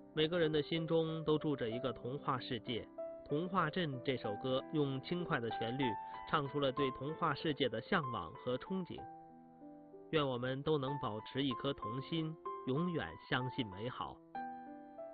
每个人的心中都住着一个童话世界。童话镇这首歌用轻快的旋律唱出了对童话世界的向往和憧憬。愿我们都能保持一颗童心，永远相信美好。